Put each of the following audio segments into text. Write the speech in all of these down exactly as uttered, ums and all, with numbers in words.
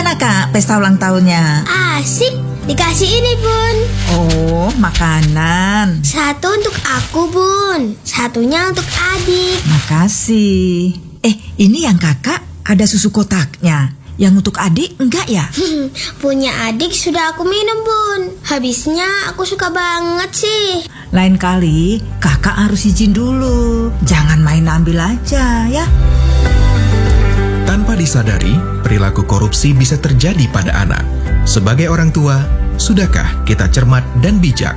Gimana Kak pesta ulang tahunnya? Asik, dikasih ini Bun. Oh, makanan. Satu untuk aku Bun, satunya untuk adik. Makasih. Eh, ini yang kakak ada susu kotaknya. Yang untuk adik enggak ya? Punya adik sudah aku minum Bun. Habisnya aku suka banget sih. Lain kali kakak harus izin dulu. Jangan main ambil aja ya. Tanpa disadari, perilaku korupsi bisa terjadi pada anak. Sebagai orang tua, sudahkah kita cermat dan bijak?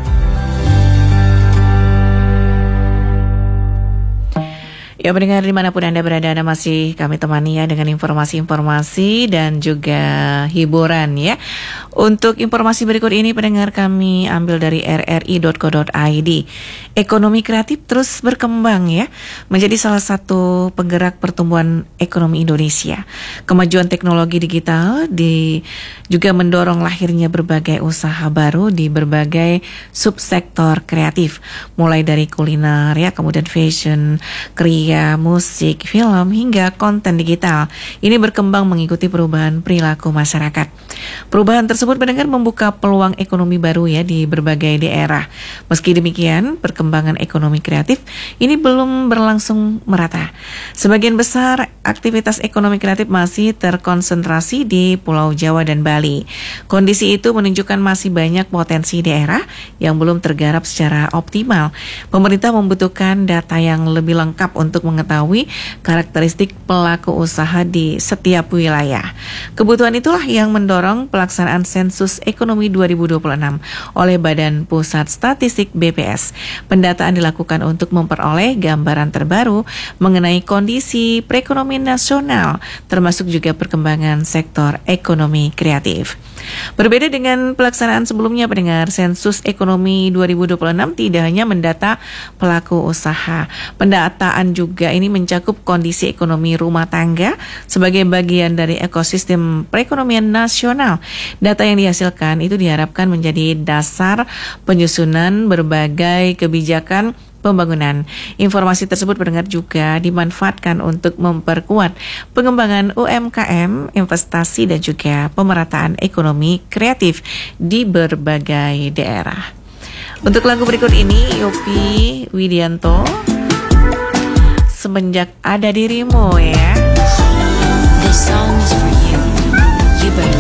Ya, pendengar dimanapun Anda berada, Anda masih kami temani ya dengan informasi-informasi dan juga hiburan ya. Untuk informasi berikut ini pendengar kami ambil dari r r i dot co dot i d. Ekonomi kreatif terus berkembang ya, menjadi salah satu penggerak pertumbuhan ekonomi Indonesia. Kemajuan teknologi digital di, juga mendorong lahirnya berbagai usaha baru di berbagai subsektor kreatif, mulai dari kuliner ya, kemudian fashion, kriya, musik, film, hingga konten digital. Ini berkembang mengikuti perubahan perilaku masyarakat. Perubahan tersebut mendengar membuka peluang ekonomi baru ya di berbagai daerah. Meski demikian, perkembangan ekonomi kreatif ini belum berlangsung merata. Sebagian besar aktivitas ekonomi kreatif masih terkonsentrasi di Pulau Jawa dan Bali. Kondisi itu menunjukkan masih banyak potensi daerah yang belum tergarap secara optimal. Pemerintah membutuhkan data yang lebih lengkap untuk mengetahui karakteristik pelaku usaha di setiap wilayah. Kebutuhan itulah yang mendorong pelaksanaan sensus ekonomi dua ribu dua puluh enam oleh Badan Pusat Statistik B P S. Pendataan dilakukan untuk memperoleh gambaran terbaru mengenai kondisi perekonomian nasional, termasuk juga perkembangan sektor ekonomi kreatif. Berbeda dengan pelaksanaan sebelumnya, pendengar, sensus ekonomi dua ribu dua puluh enam tidak hanya mendata pelaku usaha. Pendataan juga ini mencakup kondisi ekonomi rumah tangga sebagai bagian dari ekosistem perekonomian nasional. Data yang dihasilkan itu diharapkan menjadi dasar penyusunan berbagai kebijakan pembangunan. Informasi tersebut pendengar juga dimanfaatkan untuk memperkuat pengembangan U M K M, investasi dan juga pemerataan ekonomi kreatif di berbagai daerah. Untuk lagu berikut ini Yovie Widianto, Semenjak Ada Dirimu ya.